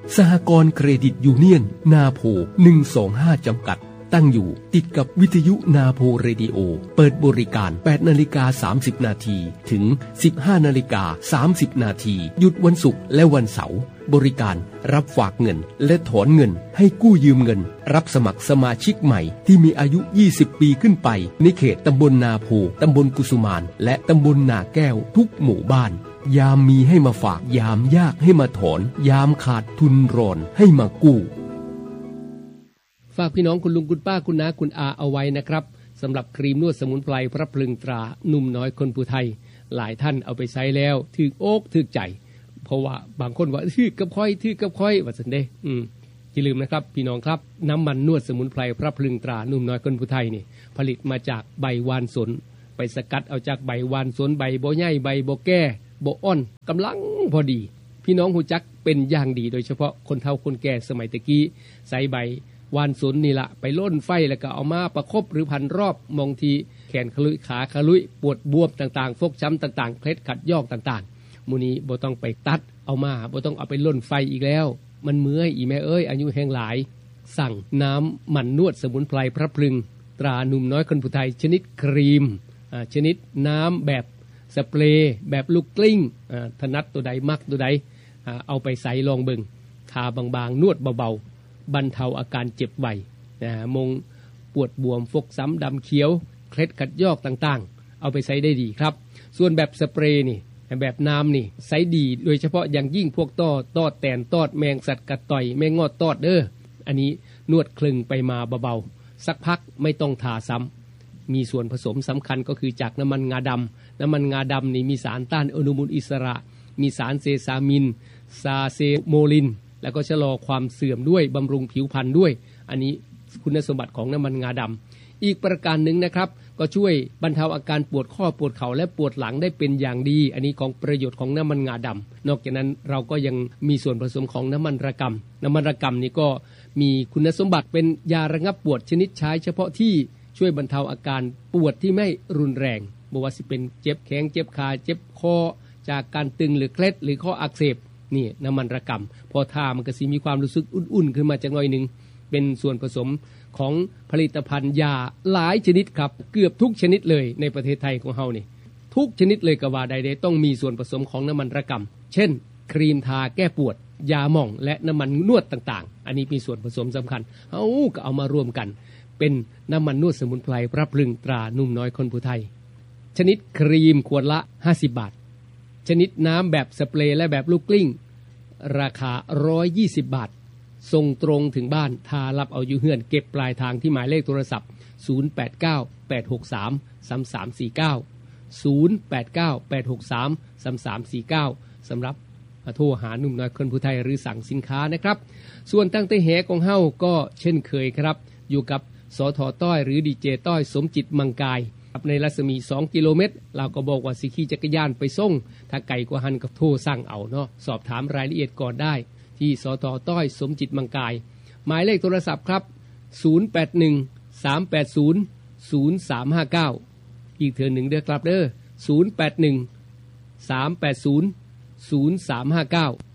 สหกรณ์เครดิตยูเนียนนาโพ125จำกัดตั้งอยู่ติดกับวิทยุนาโพเรดิโอเปิดบริการ 8:30 น.ถึง 15:30 น.หยุดวันศุกร์และวันเสาร์บริการรับฝากเงินและถอนเงินให้กู้ยืมเงินรับสมัครสมาชิกใหม่ที่มีอายุ 20 ปีขึ้นไปในเขตตำบลนาโพตำบลกุสุมานและตำบลนาแก้วทุกหมู่บ้านยามมีให้มาฝากยามยากให้มาถอนยามขาดทุนร้อนให้มากู้ฝากพี่น้องคุณลุงคุณป้าคุณน้าคุณอาเอาไว้นะครับสำหรับครีมนวดสมุนไพรพระพลึงตราหนุ่มน้อยคนผู้ไทยหลายท่านเอาไปใช้แล้วถึกอกถึกใจเพราะว่าบางคนว่าถือกับค่อยว่าซั่นเด้อย่าลืมนะครับพี่น้องครับน้ำมันนวดสมุนไพรพระพลึงตราหนุ่มน้อยคนผู้ไทยนี่ผลิตมาจากใบวานสนไปสกัดเอาจากใบวานสนใบบ่ใหญ่ใบบ่แก่บ่อ่อนกำลังพอดีพี่น้องฮู้จักเป็นอย่างดีโดยเฉพาะคนเฒ่าคนแก่สมัยตะกี้ใส่ใบวานสนนี่ละไปล่นไฟแล้วก็เอามาประคบหรือพันรอบมองทีแขนขลุยขาขลุยปวดบวมต่างๆฟกช้ำต่างๆเคล็ดขัดยอกต่างๆมื้อนี้บ่ต้องไปตัดเอามาบ่ต้องเอาไปล่นไฟอีกแล้วมันเมื่อยอีแม่เอ้ยอายุแห้งหลายสั่งน้ำมันนวดสมุนไพรพระพลึงตราหนุ่มน้อยคนผู้ไทยชนิดครีมชนิดน้ำแบบสเปรย์แบบลูกกลิ้งถนัดตัวใดมักตัวใดเอาไปใส่ลองเบิ่งทาบางๆนวดเบาๆบรรเทาอาการเจ็บไวมงปวดบวมฟกช้ำดำเขียวเคล็ดขัดยอกต่างๆเอาไปใช้ได้ดีครับส่วนแบบสเปรย์นี่แบบน้ำนี่ใช้ดีโดยเฉพาะอย่างยิ่งพวกตอดแตนตอดแมงสัตว์กัดต่อยแมงงอดตอดอันนี้นวดคลึงไปมาเบาๆสักพักไม่ต้องทาซ้ำมีส่วนผสมสำคัญก็คือจากน้ำมันงาดำน้ำมันงาดำนี่มีสารต้านอนุมูลอิสระมีสารเซซามินซาเซโมลินแล้วก็ชะลอความเสื่อมด้วยบำรุงผิวพรรณด้วยอันนี้คุณสมบัติของน้ำมันงาดำอีกประการหนึ่งนะครับก็ช่วยบรรเทาอาการปวดข้อปวดเข่าและปวดหลังได้เป็นอย่างดีอันนี้ของประโยชน์ของน้ำมันงาดำนอกจากนั้นเราก็ยังมีส่วนผสมของน้ำมันระกำน้ำมันระกำนี่ก็มีคุณสมบัติเป็นยาระงับปวดชนิดใช้เฉพาะที่ช่วยบรรเทาอาการปวดที่ไม่รุนแรงบ่ว่าสิเป็นเจ็บแข้งเจ็บขาเจ็บคอจากการตึงหรือเคล็ดหรือข้ออักเสบนี่น้ำมันระกำพอทามันก็สิมีความรู้สึกอุ่นๆขึ้นมาจักหน่อยนึงเป็นส่วนผสมของผลิตภัณฑ์ยาหลายชนิดครับเกือบทุกชนิดเลยในประเทศไทยของเฮานี่ทุกชนิดเลยก็ว่าได้ต้องมีส่วนผสมของน้ำมันระกำเช่นครีมทาแก้ปวดยาหม่องและน้ำมันนวดต่างๆอันนี้มีส่วนผสมสำคัญก็เอามารวมกันเป็นน้ำมันนวดสมุนไพรพระพลึงตรานุ่มน้อยคนผู้ไทยชนิดครีมขวดละ50 บาทชนิดน้ำแบบสเปรย์และแบบลูกกลิ้งราคา120 บาทส่งตรงถึงบ้านทารับเอาอยู่เฮือนเก็บปลายทางที่หมายเลขโทรศัพท์0898633349 0898633349สำหรับโทรหาหนุ่มน้อยคนผู้ไทยหรือสั่งสินค้านะครับส่วนตั้งแต่แหของเฮาก็เช่นเคยครับอยู่กับสท.ต้อยหรือดีเจต้อยสมจิตมังกายในรัศมี2กิโลเมตรเราก็บอกว่าสิขี่จักรยานไปส่งถ้าไกลกว่าหันก็โทรสั่งเอาเนาะสอบถามรายละเอียดก่อนได้ที่สท.ต้อยสมจิตมังกายหมายเลขโทรศัพท์ครับ0813800359อีกเทื่อหนึ่งเด้อครับเด้อ0813800359